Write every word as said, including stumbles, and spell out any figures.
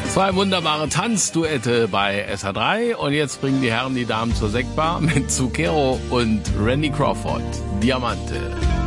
Zwei wunderbare Tanzduette bei S H drei und jetzt bringen die Herren die Damen zur Sektbar mit Zucchero und Randy Crawford. Diamante.